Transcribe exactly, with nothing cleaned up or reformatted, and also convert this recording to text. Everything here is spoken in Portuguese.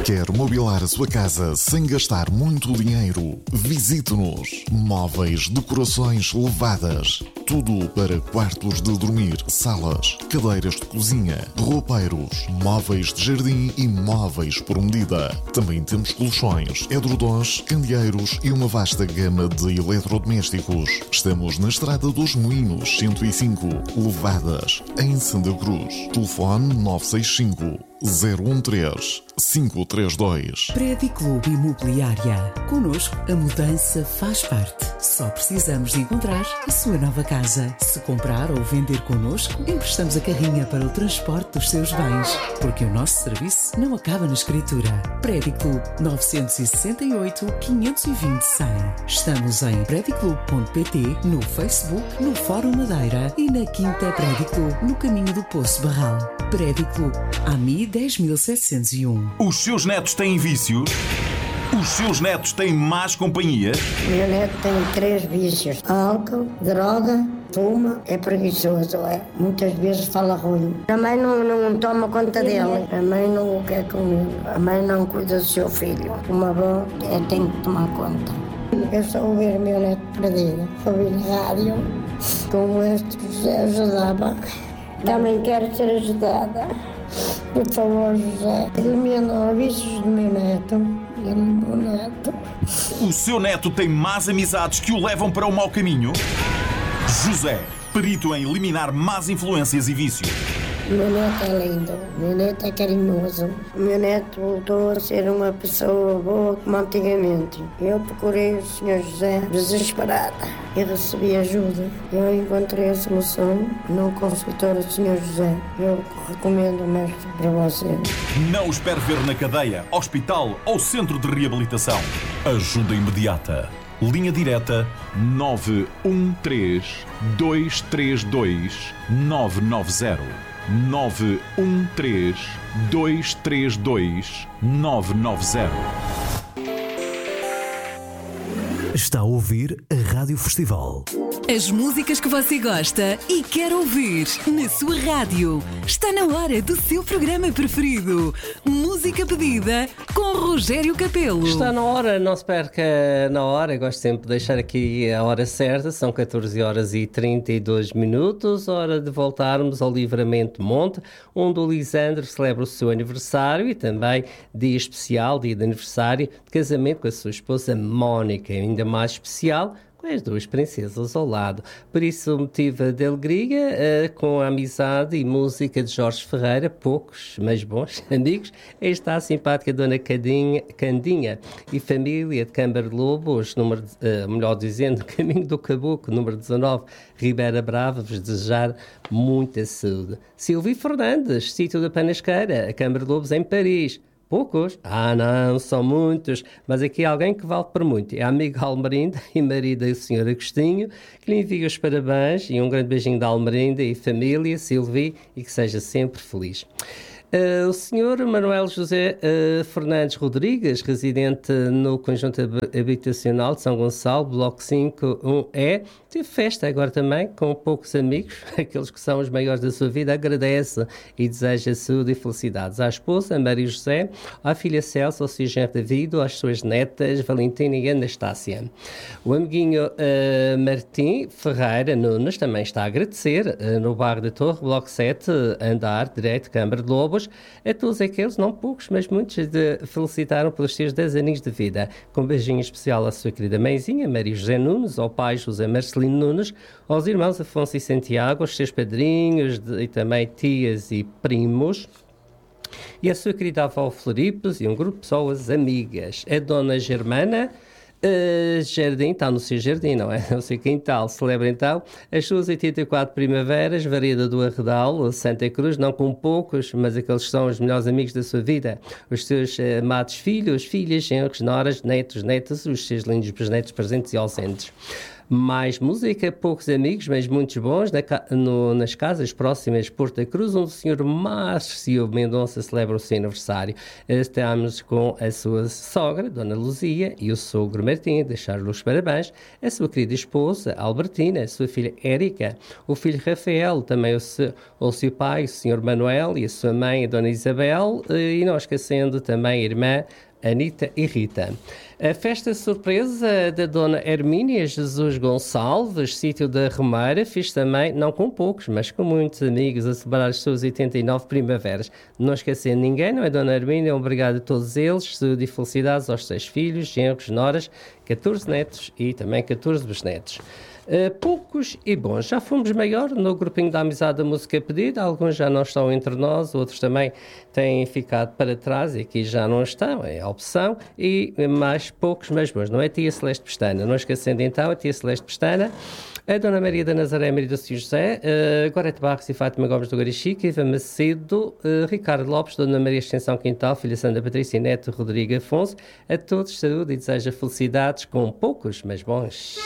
Quer mobilar a sua casa sem gastar muito dinheiro? Visite-nos. Móveis, decorações levadas. Tudo para quartos de dormir, salas, cadeiras de cozinha, roupeiros, móveis de jardim e móveis por medida. Também temos colchões, edredons, candeeiros e uma vasta gama de eletrodomésticos. Estamos na Estrada dos Moinhos, cento e cinco, Levadas, em Santa Cruz. Telefone nove seis cinco, zero um três, cinco três dois. Prédio Clube Imobiliária. Connosco, a mudança faz parte. Só precisamos de encontrar a sua nova casa. Se comprar ou vender connosco, emprestamos a carrinha para o transporte dos seus bens. Porque o nosso serviço não acaba na escritura. Prédio Clube nove seis oito, quinhentos e vinte, cem. Estamos em prédio clube ponto pt, no Facebook, no Fórum Madeira e na Quinta Prédio Clube, no caminho do Poço Barral. Prédio Clube, A M I dez mil setecentos e um. Os seus netos têm vícios? Os seus netos têm más companhia? Meu neto tem três vícios: álcool, droga, fuma, é preguiçoso, é. Muitas vezes fala ruim. A mãe não, não toma conta dele, a mãe não o quer comigo, a mãe não cuida do seu filho. Uma avó é, tem que tomar conta. Eu só ouvir o meu neto perdido, ouvir na rádio, como este José ajudava. Também quero ser ajudada. Por favor, José, elimina os vícios do meu neto. Ele é meu neto. O seu neto tem más amizades que o levam para o mau caminho? José, perito em eliminar más influências e vícios. O meu neto é lindo, o meu neto é carinhoso. O meu neto voltou a ser uma pessoa boa como antigamente. Eu procurei o senhor José desesperada e recebi ajuda. Eu encontrei a solução no consultório do senhor José. Eu recomendo o mestre para você. Não o espere ver na cadeia, hospital ou centro de reabilitação. Ajuda imediata. Linha direta nove um três, dois três dois, nove nove zero. nove um três, dois três dois, nove nove zero. Está a ouvir a Rádio Festival. As músicas que você gosta e quer ouvir na sua rádio. Está na hora do seu programa preferido. Música pedida com Rogério Capelo. Está na hora, não se perca na hora. Eu gosto sempre de deixar aqui a hora certa. São catorze horas e trinta e dois minutos. Hora de voltarmos ao Livramento Monte, onde o Lisandro celebra o seu aniversário e também dia especial, dia de aniversário de casamento com a sua esposa Mónica. Ainda mais especial com as duas princesas ao lado. Por isso, motivo de alegria, uh, com a amizade e música de Jorge Ferreira, poucos, mas bons amigos, está a simpática Dona Candinha, Candinha e família de Câmara de Lobos, número, uh, melhor dizendo, Caminho do Cabuco, número dezanove, Ribeira Brava, vos desejar muita saúde. Silvio Fernandes, sítio da Panasqueira, a Câmara de Lobos em Paris. Poucos? Ah, não, são muitos. Mas aqui há alguém que vale por muito. É a amiga Almerinda e marido do senhor Agostinho, que lhe envia os parabéns e um grande beijinho da Almerinda e família, Silvio, e que seja sempre feliz. Uh, o senhor Manuel José uh, Fernandes Rodrigues, residente no conjunto habitacional de São Gonçalo, bloco cinco um E, teve festa agora também com poucos amigos, aqueles que são os maiores da sua vida, agradece e deseja saúde e felicidades à esposa Maria José, à filha Celso, ao seu genro David, às suas netas Valentina e Anastácia. O amiguinho uh, Martim Ferreira Nunes também está a agradecer uh, no bairro da Torre, bloco sete, andar direito, Câmara de Lobos, a todos aqueles, não poucos, mas muitos, de felicitaram pelos seus dez aninhos de vida. Com um beijinho especial à sua querida mãezinha, Maria José Nunes, ao pai José Marcelino Nunes, aos irmãos Afonso e Santiago, aos seus padrinhos de, e também tias e primos, e a sua querida avó Floripes e um grupo de pessoas amigas. A dona Germana Uh, jardim, está no seu jardim, não é? No seu quintal. Celebra então as suas oitenta e quatro primaveras, variedade do Arredal, Santa Cruz, não com poucos, mas aqueles que são os melhores amigos da sua vida. Os seus uh, amados filhos, filhas, genros, noras, netos, netas, os seus lindos bisnetos presentes e ausentes. Mais música, poucos amigos, mas muitos bons, na, no, nas casas próximas de Porta Cruz, onde o senhor Márcio Mendonça celebra o seu aniversário. Estamos com a sua sogra, Dona Luzia, e o sogro Martim, deixar-lhe os parabéns, a sua querida esposa, Albertina, a sua filha Érica, o filho Rafael, também o seu, o seu pai, o senhor Manuel, e a sua mãe, a Dona Isabel, e não esquecendo também a irmã Anita e Rita. A festa surpresa da Dona Hermínia Jesus Gonçalves, sítio da Romeira, fiz também, não com poucos, mas com muitos amigos, a celebrar as suas oitenta e nove primaveras. Não esquecendo ninguém, não é, Dona Hermínia? Obrigado a todos eles, saúde e felicidades aos seus filhos, genros, noras, catorze netos e também catorze bisnetos. Uh, poucos e bons. Já fomos maior no grupinho da Amizade da Música Pedida, alguns já não estão entre nós, outros também têm ficado para trás e aqui já não estão, é a opção, e mais poucos, mas bons. Não é Tia Celeste Pestana, não esquecendo então a Tia Celeste Pestana, a Dona Maria da Nazaré, Maria do Senhor José, uh, Gorete Barros e Fátima Gomes do Garichique, Eva Macedo, uh, Ricardo Lopes, Dona Maria Extensão Quintal, Filha Sandra Patrícia e Neto Rodrigo Afonso, a todos saúde e deseja felicidades com poucos, mas bons.